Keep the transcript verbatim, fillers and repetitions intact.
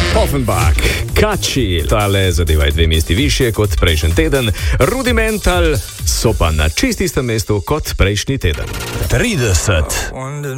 Offenbach, Kači, tale zadeva je dve mesti više kot prejšnji teden, Rudimental so pa na čististem mestu kot prejšnji teden. trideset.